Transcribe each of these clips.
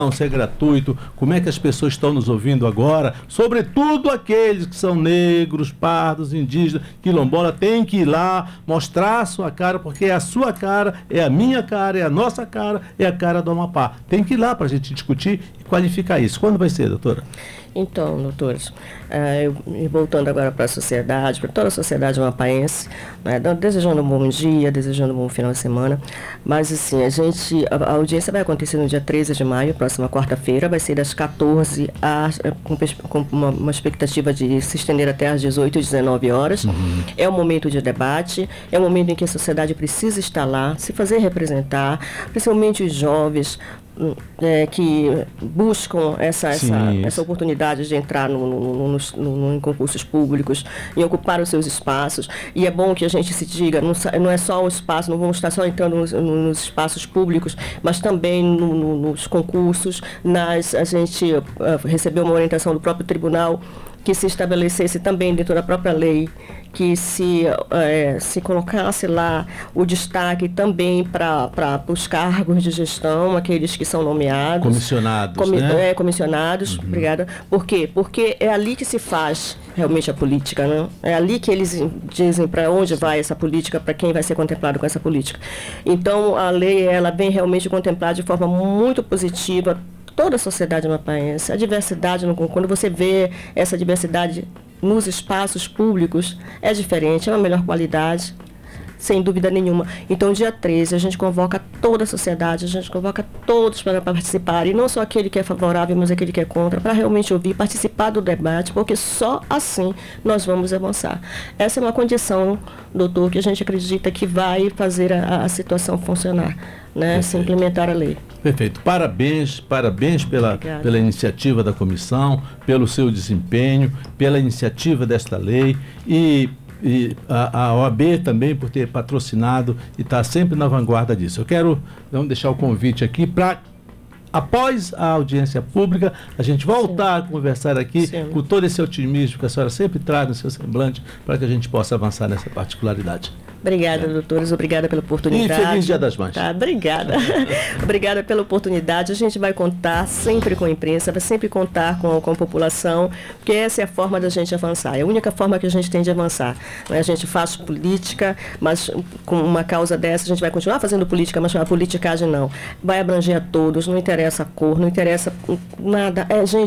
se é gratuito, como é que as pessoas estão nos ouvindo agora, sobretudo aqueles que são negros, pardos, indígenas, quilombola, tem que ir lá mostrar a sua cara, porque é a sua cara, é a minha cara, é a nossa cara, é a cara do Amapá. Tem que ir lá para a gente discutir e qualificar isso. Quando vai ser, doutora? Então, doutores, voltando agora para a sociedade, para toda a sociedade amapaense, desejando um bom dia, desejando um bom final de semana, mas assim, a audiência vai acontecer no dia 13 de maio, próxima quarta-feira, vai ser das 14 com uma expectativa de se estender até às 18 e 19 horas. É um momento de debate, é um momento em que a sociedade precisa estar lá, se fazer representar, principalmente os jovens, que buscam essa oportunidade de entrar em concursos públicos, em ocupar os seus espaços. E é bom que a gente se diga, não é só o espaço, não vamos estar só entrando nos espaços públicos, mas também nos concursos. A gente recebeu uma orientação do próprio tribunal que se estabelecesse também dentro da própria lei, que se colocasse lá o destaque também para os cargos de gestão, aqueles que são nomeados. Comissionados, comissionados, obrigada. Por quê? Porque é ali que se faz realmente a política, né? É ali que eles dizem para onde vai essa política, para quem vai ser contemplado com essa política. Então, a lei, ela vem realmente contemplar de forma muito positiva toda a sociedade amapaense, a diversidade, quando você vê essa diversidade nos espaços públicos, é diferente, é uma melhor qualidade, sem dúvida nenhuma. Então, dia 13, a gente convoca toda a sociedade, a gente convoca todos para participar, e não só aquele que é favorável, mas aquele que é contra, para realmente ouvir, participar do debate, porque só assim nós vamos avançar. Essa é uma condição, doutor, que a gente acredita que vai fazer a situação funcionar, né? Se implementar a lei. Perfeito. Parabéns pela iniciativa da comissão, pelo seu desempenho, pela iniciativa desta lei e a OAB também por ter patrocinado e estar sempre na vanguarda disso. Eu quero deixar o convite aqui para, após a audiência pública, a gente voltar a conversar aqui com todo esse otimismo que a senhora sempre traz no seu semblante, para que a gente possa avançar nessa particularidade. Obrigada, doutores. Obrigada pela oportunidade. E feliz Dia das Mães. Tá, obrigada. Obrigada pela oportunidade. A gente vai contar sempre com a imprensa, vai sempre contar com a população, porque essa é a forma da gente avançar. É a única forma que a gente tem de avançar. A gente faz política, mas com uma causa dessa a gente vai continuar fazendo política, mas a politicagem não. Vai abranger a todos, não interessa a cor, não interessa nada.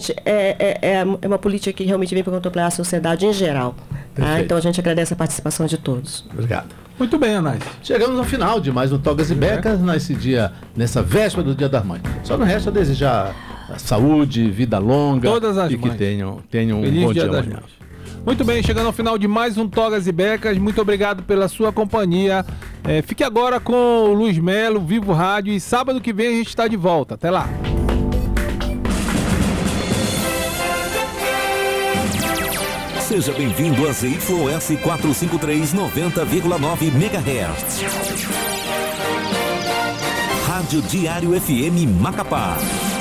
É uma política que realmente vem para contemplar a sociedade em geral. Tá? Então a gente agradece a participação de todos. Obrigado. Muito bem, Anais. Chegamos ao final de mais um Togas e Becas nessa véspera do Dia das Mães. Só não resta desejar saúde, vida longa, todas as e mães. Que tenham Feliz um bom dia das amanhã. Mães. Muito bem, chegando ao final de mais um Togas e Becas. Muito obrigado pela sua companhia. Fique agora com o Luiz Melo, Vivo Rádio, e sábado que vem a gente está de volta. Até lá. Seja bem-vindo a ZYS 453 90,9 MHz. Rádio Diário FM Macapá.